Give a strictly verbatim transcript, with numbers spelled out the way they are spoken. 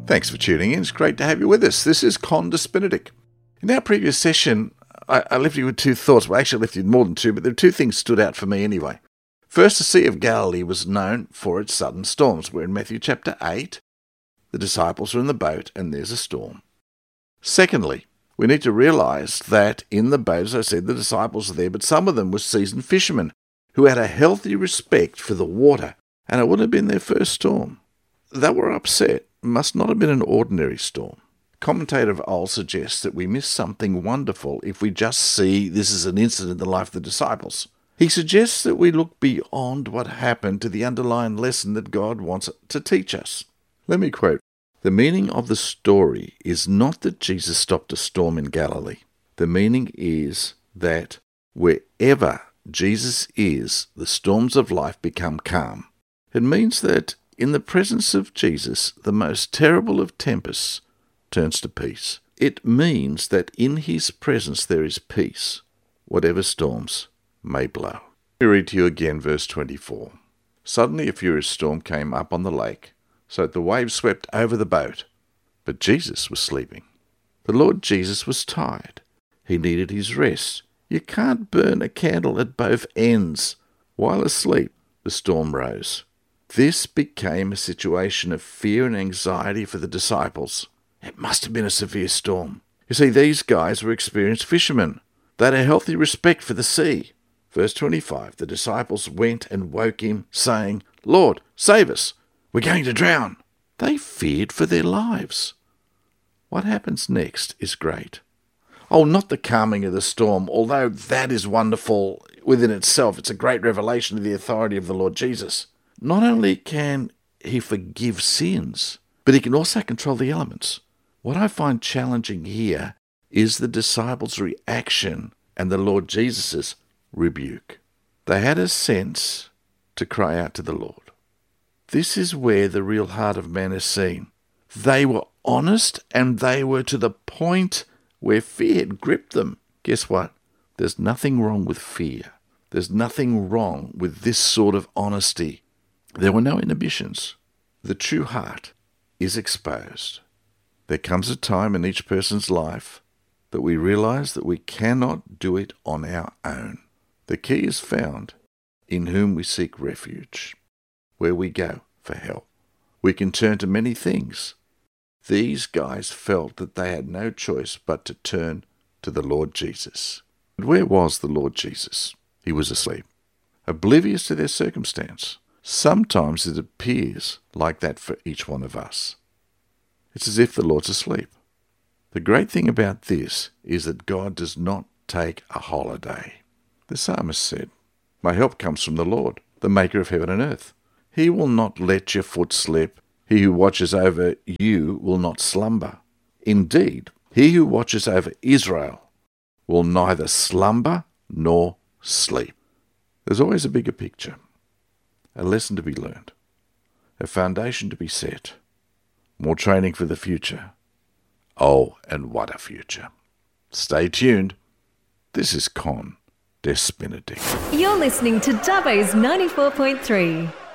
Thanks for tuning in. It's great to have you with us. This is Conde Benedict. In our previous session, I, I left you with two thoughts. Well, actually, I left you with more than two, but there were two things stood out for me anyway. First, the Sea of Galilee was known for its sudden storms. We're in Matthew chapter eight. The disciples are in the boat, and there's a storm. Secondly, we need to realize that in the boat, as I said, the disciples are there, but some of them were seasoned fishermen who had a healthy respect for the water, and it wouldn't have been their first storm. They were upset. It must not have been an ordinary storm. Commentator of old suggests that we miss something wonderful if we just see this as an incident in the life of the disciples. He suggests that we look beyond what happened to the underlying lesson that God wants to teach us. Let me quote, "The meaning of the story is not that Jesus stopped a storm in Galilee. The meaning is that wherever Jesus is, the storms of life become calm. It means that in the presence of Jesus, the most terrible of tempests turns to peace. It means that in his presence there is peace, whatever storms may blow." Let me read to you again verse twenty-four. "Suddenly a furious storm came up on the lake, so that the waves swept over the boat. But Jesus was sleeping. The Lord Jesus was tired. He needed his rest. You can't burn a candle at both ends. While asleep, the storm rose. This became a situation of fear and anxiety for the disciples. It must have been a severe storm. You see, these guys were experienced fishermen. They had a healthy respect for the sea. Verse twenty-five, the disciples went and woke him, saying, 'Lord, save us. We're going to drown.' They feared for their lives." What happens next is great. Oh, not the calming of the storm, although that is wonderful within itself. It's a great revelation of the authority of the Lord Jesus. Not only can he forgive sins, but he can also control the elements. What I find challenging here is the disciples' reaction and the Lord Jesus' rebuke. They had a sense to cry out to the Lord. This is where the real heart of man is seen. They were honest, and they were to the point where fear had gripped them. Guess what? There's nothing wrong with fear. There's nothing wrong with this sort of honesty. There were no inhibitions. The true heart is exposed. There comes a time in each person's life that we realize that we cannot do it on our own. The key is found in whom we seek refuge, where we go for help. We can turn to many things. These guys felt that they had no choice but to turn to the Lord Jesus. But where was the Lord Jesus? He was asleep, oblivious to their circumstance. Sometimes it appears like that for each one of us. It's as if the Lord's asleep. The great thing about this is that God does not take a holiday. The psalmist said, "My help comes from the Lord, the maker of heaven and earth. He will not let your foot slip. He who watches over you will not slumber. Indeed, he who watches over Israel will neither slumber nor sleep." There's always a bigger picture, a lesson to be learned, a foundation to be set, more training for the future. Oh, and what a future. Stay tuned. This is Conde Benedict. You're listening to Dubbo's ninety-four point three.